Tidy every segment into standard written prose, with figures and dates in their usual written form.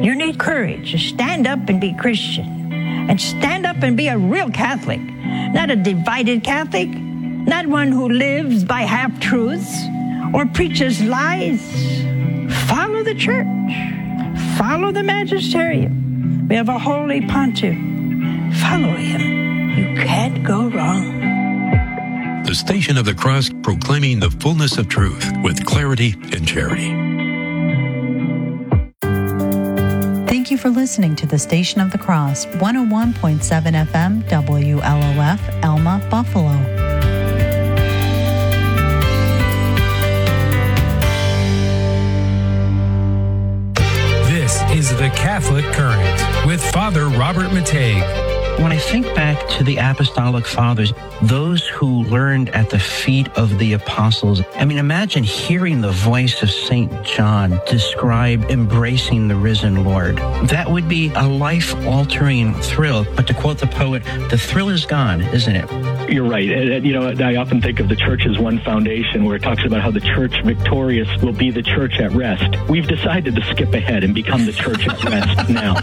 You need courage to stand up and be Christian, and stand up and be a real Catholic, not a divided Catholic, not one who lives by half-truths or preaches lies. Follow the church. Follow the magisterium. We have a holy pontiff. Follow him. You can't go wrong. The Station of the Cross, proclaiming the fullness of truth with clarity and charity. Thank you for listening to the Station of the Cross, 101.7 FM, WLOF, Elma, Buffalo. This is the Catholic Current with Father Robert Mateigue. When I think back to the Apostolic Fathers, those who learned at the feet of the apostles, I mean, imagine hearing the voice of St. John describe embracing the risen Lord. That would be a life-altering thrill. But to quote the poet, the thrill is gone, isn't it? You're right. I often think of the church as one foundation, where it talks about how the church victorious will be the church at rest. We've decided to skip ahead and become the church at rest now.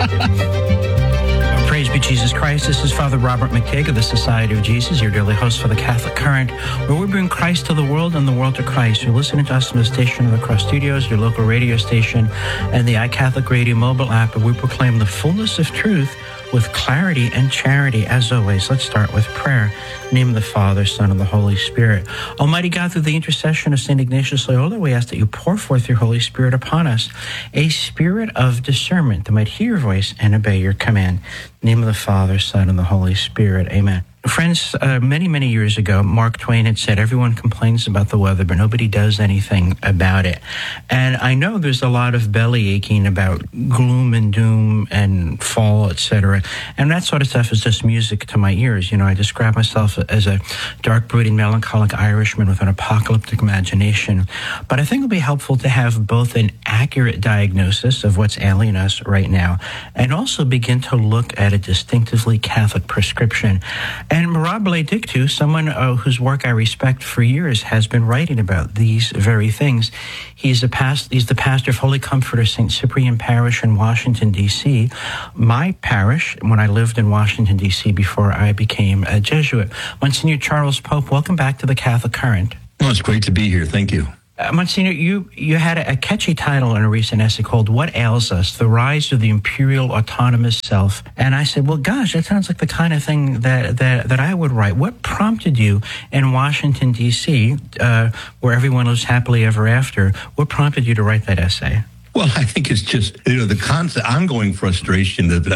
Praise be Jesus Christ. This is Father Robert Mateigue of the Society of Jesus, your daily host for the Catholic Current, where we bring Christ to the world and the world to Christ. You're listening to us from the Station of the Cross Studios, your local radio station, and the iCatholic Radio mobile app, where we proclaim the fullness of truth with clarity and charity. As always, let's start with prayer. In the name of the Father, Son, and the Holy Spirit. Almighty God, through the intercession of St. Ignatius Loyola, we ask that you pour forth your Holy Spirit upon us, a spirit of discernment that might hear your voice and obey your command. In the name of the Father, Son, and the Holy Spirit. Amen. Friends, many, many years ago, Mark Twain had said, everyone complains about the weather, but nobody does anything about it. And I know there's a lot of belly aching about gloom and doom and fall, etc. And that sort of stuff is just music to my ears. You know, I describe myself as a dark, brooding, melancholic Irishman with an apocalyptic imagination. But I think it'll be helpful to have both an accurate diagnosis of what's ailing us right now, and also begin to look at a distinctively Catholic prescription. And Mirabile Dictu, someone whose work I respect for years, has been writing about these very things. He's the pastor of Holy Comforter St. Cyprian Parish in Washington, D.C., my parish when I lived in Washington, D.C. before I became a Jesuit. Monsignor Charles Pope, welcome back to the Catholic Current. Well, it's great to be here. Thank you. Monsignor, you had a catchy title in a recent essay called What Ails Us? The Rise of the Imperial Autonomous Self. And I said, well, gosh, that sounds like the kind of thing that I would write. What prompted you in Washington, D.C., where everyone lives happily ever after, what prompted you to write that essay? Well, I think it's just, the constant ongoing frustration that,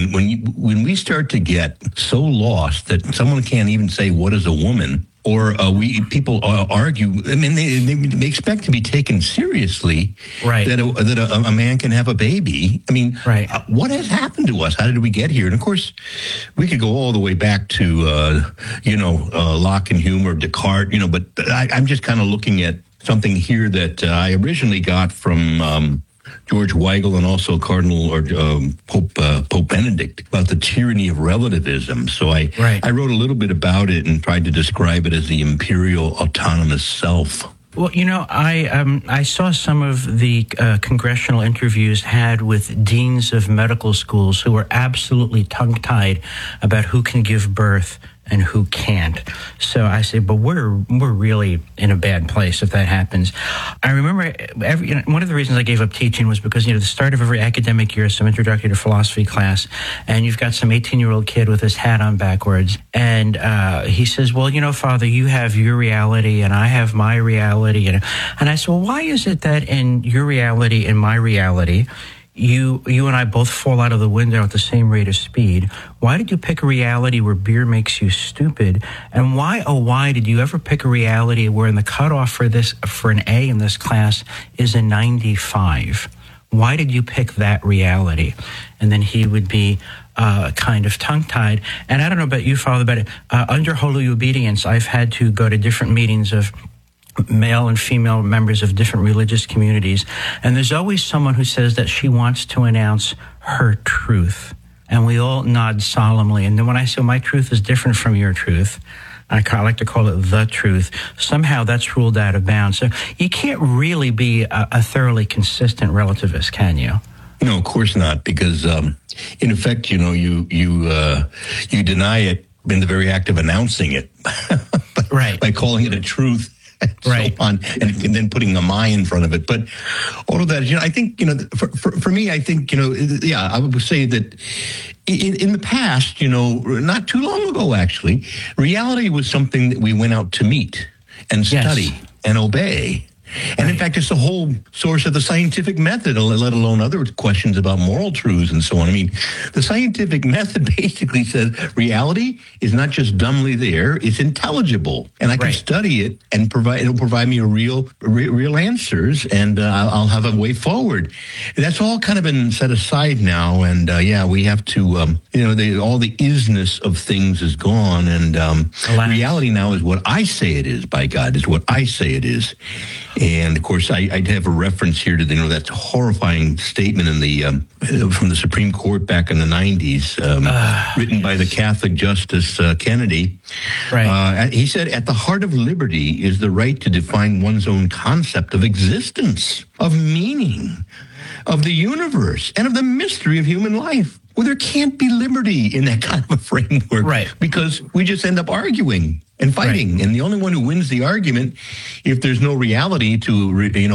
when we start to get so lost that someone can't even say, what is a woman? Or people argue. I mean, they expect to be taken seriously. Right. That a man can have a baby. I mean, right. What has happened to us? How did we get here? And of course, we could go all the way back to Locke and Hume or Descartes. But I'm just kind of looking at something here that I originally got from George Weigel and also Cardinal or Pope Benedict about the tyranny of relativism. So I wrote a little bit about it and tried to describe it as the imperial autonomous self. Well, I saw some of the congressional interviews had with deans of medical schools who were absolutely tongue-tied about who can give birth and who can't. So I say, but we're really in a bad place if that happens. I remember one of the reasons I gave up teaching was because, the start of every academic year, some introductory to philosophy class, and you've got some 18-year-old kid with his hat on backwards, and he says, well, Father, you have your reality and I have my reality. And I said, well, why is it that in your reality and my reality, you and I both fall out of the window at the same rate of speed? Why did you pick a reality where beer makes you stupid? And why did you ever pick a reality where the cutoff for an A in this class is a 95? Why did you pick that reality? And then he would be kind of tongue-tied. And I don't know about you, Father, but under holy obedience, I've had to go to different meetings of male and female members of different religious communities. And there's always someone who says that she wants to announce her truth. And we all nod solemnly. And then when I say my truth is different from your truth, I like to call it the truth, somehow that's ruled out of bounds. So you can't really be a thoroughly consistent relativist, can you? No, of course not, because in effect, you deny it in the very act of announcing it, right? By calling it a truth, and right? So on, and then putting a "my" in front of it. But all of that, I think, for me, I think, I would say that in the past, not too long ago, actually, reality was something that we went out to meet and study and obey. And in fact, it's the whole source of the scientific method, let alone other questions about moral truths and so on. I mean, the scientific method basically says reality is not just dumbly there, it's intelligible. And I can study it and it'll provide me real answers, and I'll have a way forward. That's all kind of been set aside now. And we have to, all the isness of things is gone. And reality now is what I say it is, by God, is what I say it is. And of course, I have a reference here to that horrifying statement in the from the Supreme Court back in the 90s, written by the Catholic Justice Kennedy. Right. He said, "At the heart of liberty is the right to define one's own concept of existence, of meaning, of the universe, and of the mystery of human life." Well, there can't be liberty in that kind of a framework, right? Because we just end up arguing and fighting, and the only one who wins the argument, if there's no reality to,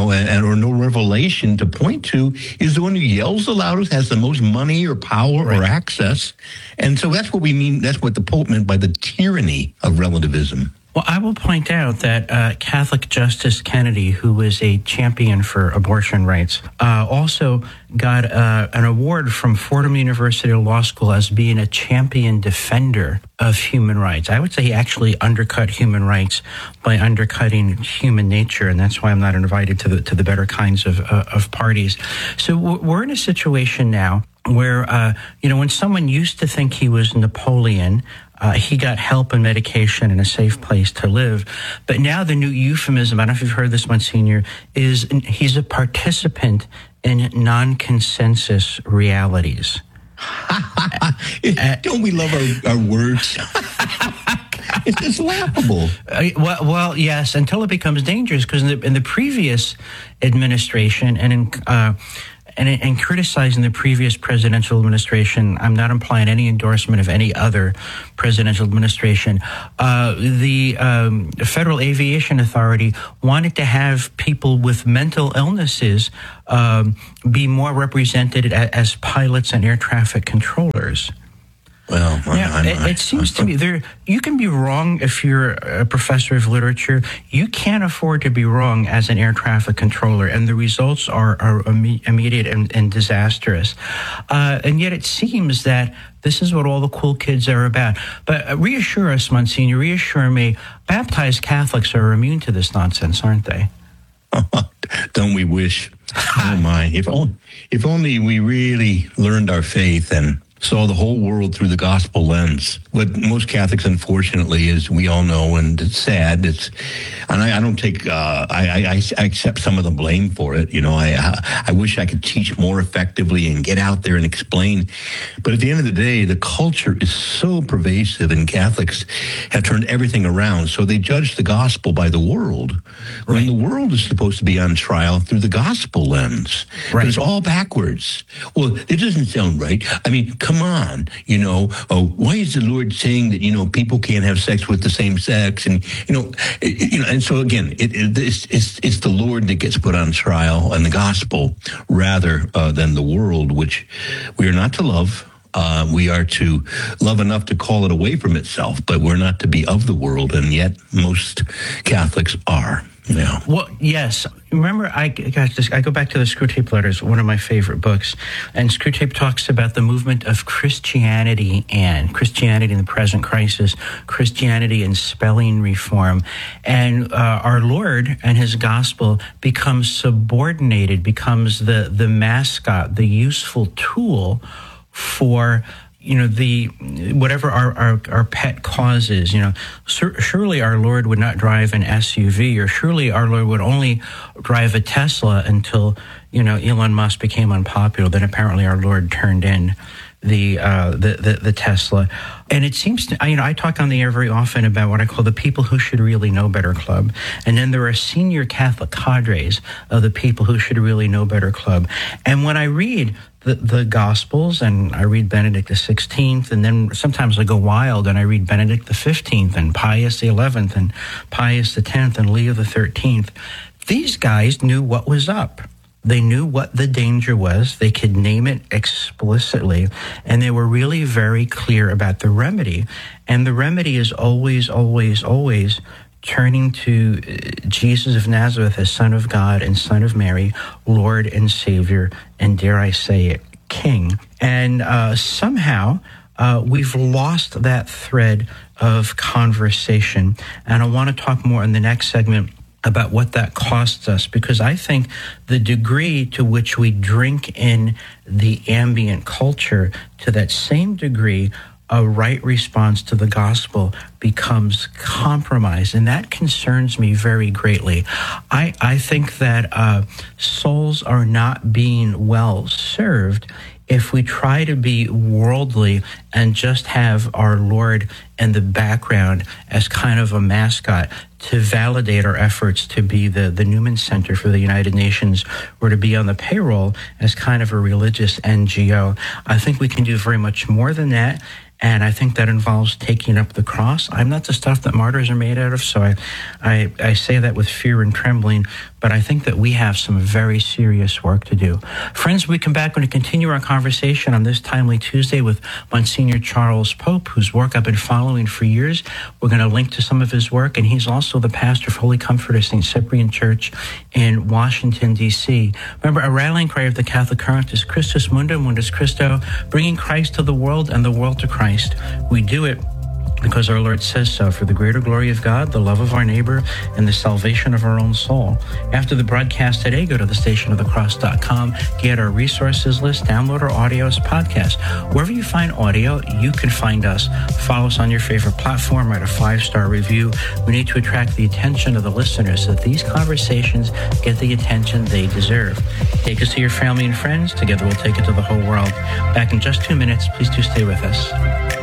or no revelation to point to, is the one who yells the loudest, has the most money or power or access, and so that's what we mean. That's what the Pope meant by the tyranny of relativism. Well, I will point out that Catholic Justice Kennedy, who was a champion for abortion rights, also got an award from Fordham University Law School as being a champion defender of human rights. I would say he actually undercut human rights by undercutting human nature, and that's why I'm not invited to the better kinds of parties. So we're in a situation now where, when someone used to think he was Napoleon, he got help and medication and a safe place to live. But now the new euphemism, I don't know if you've heard this, Monsignor, is he's a participant in non-consensus realities. Don't we love our words? It's just laughable. Well, yes, until it becomes dangerous, because in the previous administration and criticizing the previous presidential administration, I'm not implying any endorsement of any other presidential administration. The Federal Aviation Authority wanted to have people with mental illnesses be more represented as pilots and air traffic controllers. Well, it seems to me you can be wrong if you're a professor of literature. You can't afford to be wrong as an air traffic controller, and the results are immediate and disastrous. And yet it seems that this is what all the cool kids are about. But reassure us, Monsignor, reassure me, baptized Catholics are immune to this nonsense, aren't they? Don't we wish? Oh, my. If only we really learned our faith and saw the whole world through the gospel lens. What most Catholics, unfortunately, as we all know, and it's sad, and I don't take, I accept some of the blame for it. I wish I could teach more effectively and get out there and explain. But at the end of the day, the culture is so pervasive, and Catholics have turned everything around. So they judge the gospel by the world, when the world is supposed to be on trial through the gospel lens. But it's all backwards. Well, it doesn't sound right. I mean, come on, why is the Lord saying that, people can't have sex with the same sex? And, and so again, it's the Lord that gets put on trial, and the gospel rather than the world, which we are not to love. We are to love enough to call it away from itself, but we're not to be of the world, and yet most Catholics are. Yeah. Well, yes. Remember, I go back to the Screwtape Letters, one of my favorite books, and Screwtape talks about the movement of Christianity in the present crisis, Christianity and spelling reform, and our Lord and His gospel becomes subordinated, becomes the mascot, the useful tool for the whatever our pet cause is. Surely our Lord would not drive an SUV, or surely our Lord would only drive a Tesla until Elon Musk became unpopular. Then apparently our Lord turned in the Tesla. And it seems to, I talk on the air very often about what I call the people who should really know better club. And then there are senior Catholic cadres of the people who should really know better club. And when I read the Gospels, and I read Benedict XVI, and then sometimes I go wild and I read Benedict XV and Pius XI and Pius X and Leo XIII. These guys knew what was up. They knew what the danger was. They could name it explicitly, and they were really very clear about the remedy. And the remedy is always, always, always turning to Jesus of Nazareth as Son of God and Son of Mary, Lord and Savior, and dare I say it, King. And somehow we've lost that thread of conversation. And I want to talk more in the next segment about what that costs us, because I think the degree to which we drink in the ambient culture, to that same degree, a right response to the gospel becomes compromised, and that concerns me very greatly. I think that souls are not being well served if we try to be worldly and just have our Lord in the background as kind of a mascot to validate our efforts to be the Newman Center for the United Nations, or to be on the payroll as kind of a religious NGO. I think we can do very much more than that. And I think that involves taking up the cross. I'm not the stuff that martyrs are made out of, so I say that with fear and trembling, but I think that we have some very serious work to do. Friends, when we come back, we're going to continue our conversation on this timely Tuesday with Monsignor Charles Pope, whose work I've been following for years. We're going to link to some of his work, and he's also the pastor of Holy Comfort of St. Cyprian Church in Washington, D.C. Remember, our rallying cry of the Catholic Current is Christus Mundum, Mundus Christo, bringing Christ to the world and the world to Christ. We do it because our Lord says so, for the greater glory of God, the love of our neighbor, and the salvation of our own soul. After the broadcast today, go to thestationofthecross.com, get our resources list, download our audios, podcast. Wherever you find audio, you can find us. Follow us on your favorite platform, write a 5-star review. We need to attract the attention of the listeners so that these conversations get the attention they deserve. Take us to your family and friends. Together we'll take it to the whole world. Back in just 2 minutes. Please do stay with us.